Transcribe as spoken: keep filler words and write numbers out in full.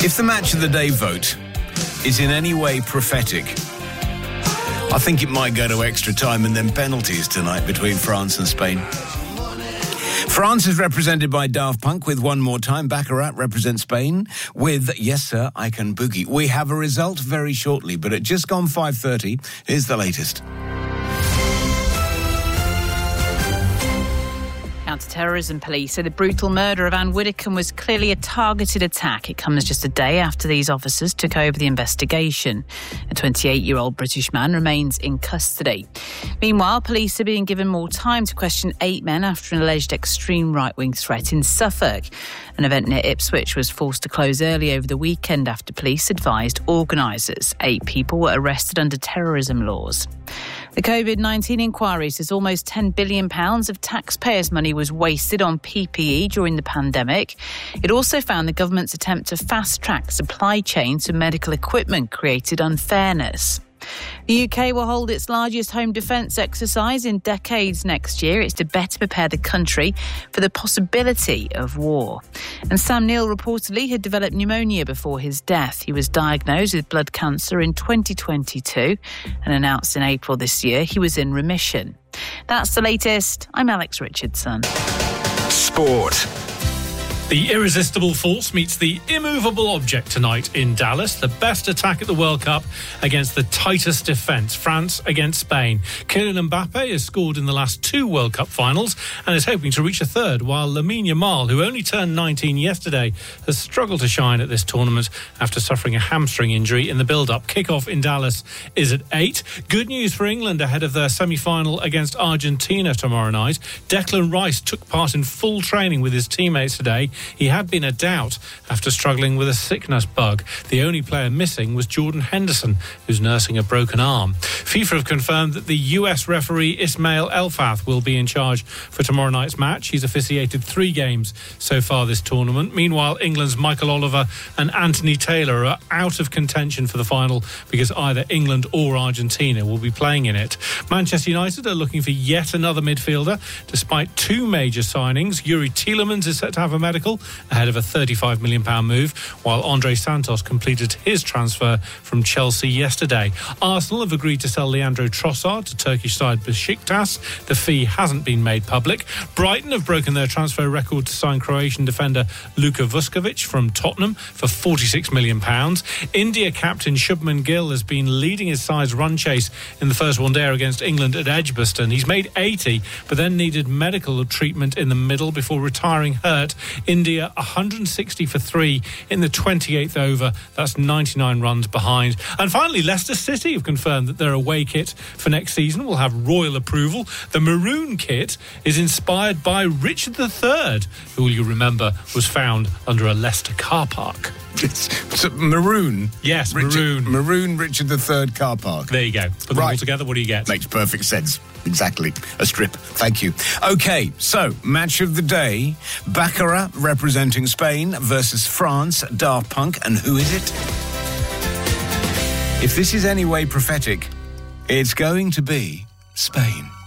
If the match of the day vote is in any way prophetic, I think it might go to extra time and then penalties tonight between France and Spain. France is represented by Daft Punk with One More Time. Baccarat represents Spain with Yes Sir, I Can Boogie. We have a result very shortly, but at just gone five thirty, here's the latest. Counter-terrorism police say the brutal murder of Anne Widdecombe was clearly a targeted attack. It comes just a day after these officers took over the investigation. A twenty-eight-year-old British man remains in custody. Meanwhile, police are being given more time to question eight men after an alleged extreme right-wing threat in Suffolk. An event near Ipswich was forced to close early over the weekend after police advised organisers. Eight people were arrested under terrorism laws. The covid nineteen inquiry says almost ten billion pounds of taxpayers' money was wasted on P P E during the pandemic. It also found the government's attempt to fast-track supply chains for medical equipment created unfairness. The U K will hold its largest home defence exercise in decades next year. It's to better prepare the country for the possibility of war. And Sam Neill reportedly had developed pneumonia before his death. He was diagnosed with blood cancer in twenty twenty-two and announced in April this year he was in remission. That's the latest. I'm Alex Richardson. Sport. The irresistible force meets the immovable object tonight in Dallas. The best attack at the World Cup against the tightest defence. France against Spain. Kylian Mbappe has scored in the last two World Cup finals and is hoping to reach a third, while Lamine Yamal, who only turned nineteen yesterday, has struggled to shine at this tournament after suffering a hamstring injury in the build-up. Kick-off in Dallas is at eight. Good news for England ahead of their semi-final against Argentina tomorrow night. Declan Rice took part in full training with his teammates today. He had been a doubt after struggling with a sickness bug. The only player missing was Jordan Henderson, who's nursing a broken arm. FIFA have confirmed that the U S referee Ismail Elfath will be in charge for tomorrow night's match. He's officiated three games so far this tournament. Meanwhile, England's Michael Oliver and Anthony Taylor are out of contention for the final because either England or Argentina will be playing in it. Manchester United are looking for yet another midfielder. Despite two major signings, Yuri Tielemans is set to have a medical ahead of a thirty-five million pounds move, while Andre Santos completed his transfer from Chelsea yesterday. Arsenal have agreed to sell Leandro Trossard to Turkish side Besiktas. The fee hasn't been made public. Brighton have broken their transfer record to sign Croatian defender Luka Vuskovic from Tottenham for forty-six million pounds. India captain Shubman Gill has been leading his side's run chase in the first one day against England at Edgbaston. He's made eighty, but then needed medical treatment in the middle before retiring hurt. India one hundred sixty for three in the twenty-eighth over. That's ninety-nine runs behind. And finally, Leicester City have confirmed that their away kit for next season will have royal approval. The maroon kit is inspired by Richard the Third, who you'll remember was found under a Leicester car park. It's maroon? Yes, Richard, maroon. Maroon Richard the Third car park. There you go. Put them right. all together, what do you get? Makes perfect sense. Exactly. A strip. Thank you. OK, so, match of the day. Baccarat representing Spain versus France, Daft Punk. And who is it? If this is any way prophetic, it's going to be Spain.